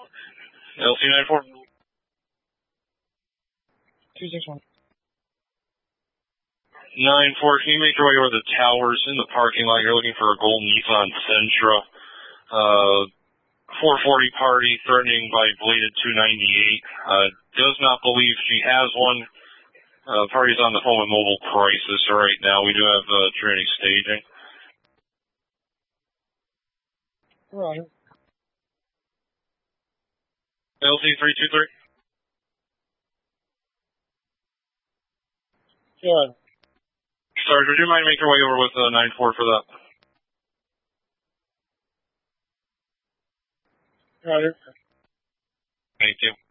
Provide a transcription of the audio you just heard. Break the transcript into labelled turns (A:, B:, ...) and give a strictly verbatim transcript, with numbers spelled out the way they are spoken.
A: L C nine four.
B: two six one.
A: nine four, can you make your way over the towers in the parking lot? You're looking for a gold Nissan Sentra. Uh, four forty party threatening by bladed two ninety-eight. Uh, does not believe she has one. Uh, party's on the phone with Mobile Crisis right now. We do have uh, Trinity staging.
B: Roger.
A: L C three two three.
B: Yeah.
A: Sorry, would you mind making your way over with uh, nine four for that?
B: Roger.
A: Thank you.